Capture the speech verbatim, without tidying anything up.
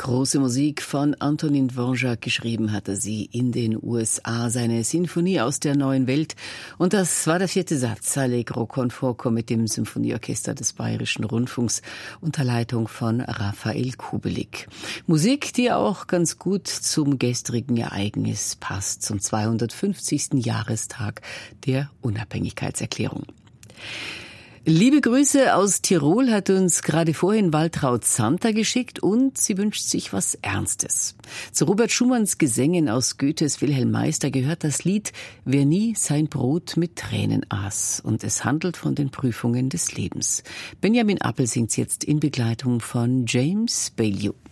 Große Musik von Antonin Dvorak, geschrieben hat er sie in den U S A, seine Sinfonie aus der neuen Welt. Und das war der vierte Satz, Allegro con fuoco, mit dem Symphonieorchester des Bayerischen Rundfunks unter Leitung von Raphael Kubelik. Musik, die auch ganz gut zum gestrigen Ereignis passt, zum zweihundertfünfzigsten Jahrestag der Unabhängigkeitserklärung. Liebe Grüße aus Tirol hat uns gerade vorhin Waltraud Santer geschickt und sie wünscht sich was Ernstes. Zu Robert Schumanns Gesängen aus Goethes Wilhelm Meister gehört das Lied »Wer nie sein Brot mit Tränen aß« und es handelt von den Prüfungen des Lebens. Benjamin Appel singt jetzt in Begleitung von James Bailey.